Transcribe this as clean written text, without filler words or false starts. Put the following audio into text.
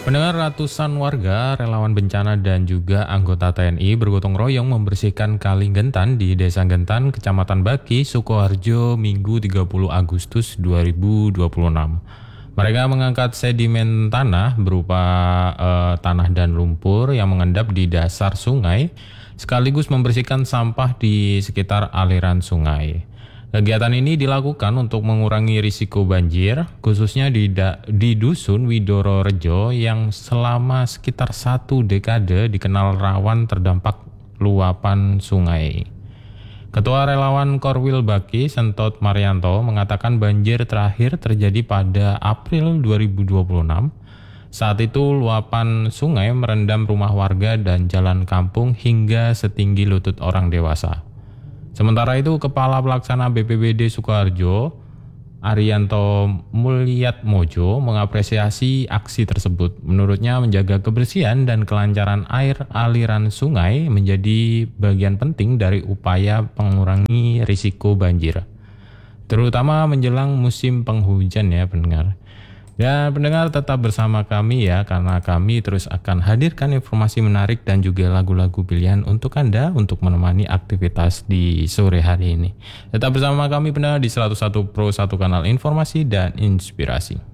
Pendengar, ratusan warga, relawan bencana dan juga anggota TNI bergotong royong membersihkan Kali Gentan di Desa Gentan, Kecamatan Baki, Sukoharjo, Minggu 30 Agustus 2026. Mereka mengangkat sedimen tanah berupa tanah dan lumpur yang mengendap di dasar sungai, sekaligus membersihkan sampah di sekitar aliran sungai. Kegiatan ini dilakukan untuk mengurangi risiko banjir, khususnya di Dusun Widoro Rejo yang selama sekitar 1 dekade dikenal rawan terdampak luapan sungai. Ketua Relawan Korwil Baki, Sentot Marianto, mengatakan banjir terakhir terjadi pada April 2026. Saat itu luapan sungai merendam rumah warga dan jalan kampung hingga setinggi lutut orang dewasa. Sementara itu, Kepala Pelaksana BPBD Sukoharjo, Arianto Mulyatmojo, mengapresiasi aksi tersebut. Menurutnya, menjaga kebersihan dan kelancaran air aliran sungai menjadi bagian penting dari upaya mengurangi risiko banjir, terutama menjelang musim penghujan ya pendengar. Dan pendengar tetap bersama kami ya, karena kami terus akan hadirkan informasi menarik dan juga lagu-lagu pilihan untuk Anda untuk menemani aktivitas di sore hari ini. Tetap bersama kami pendengar di 101 Pro 1 kanal informasi dan inspirasi.